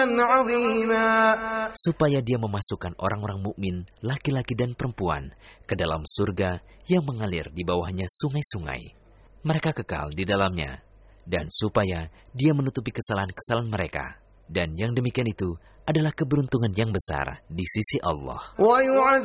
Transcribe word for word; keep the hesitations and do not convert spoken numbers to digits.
supaya dia memasukkan orang-orang mukmin, laki-laki dan perempuan, ke dalam surga yang mengalir di bawahnya sungai-sungai. Mereka kekal di dalamnya, dan supaya dia menutupi kesalahan-kesalahan mereka. Dan yang demikian itu adalah keberuntungan yang besar di sisi Allah.